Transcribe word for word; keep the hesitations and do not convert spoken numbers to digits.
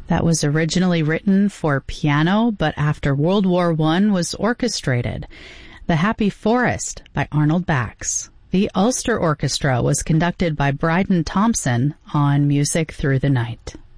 that was originally written for piano, but after World War One was orchestrated. The Happy Forest by Arnold Bax. The Ulster Orchestra was conducted by Bryden Thompson on Music Through the Night.